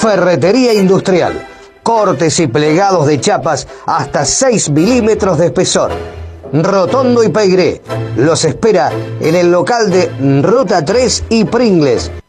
Ferretería industrial. Cortes y plegados de chapas hasta 6 milímetros de espesor. Rotondo y Peiré los espera en el local de Ruta 3 y Pringles.